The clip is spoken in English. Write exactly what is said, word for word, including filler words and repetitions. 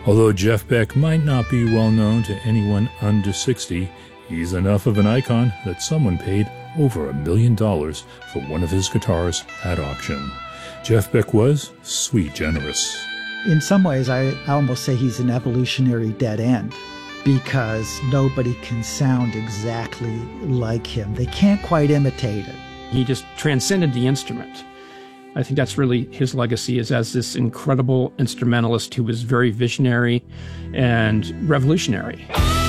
Although Jeff Beck might not be well known to anyone under sixty, he's enough of an icon that someone paid over a million dollars for one of his guitars at auction. Jeff Beck was sweet generous. In some ways, I, I almost say he's an evolutionary dead end, because nobody can sound exactly like him. They can't quite imitate it. He just transcended the instrument. I think that's really his legacy, is as this incredible instrumentalist who was very visionary and revolutionary.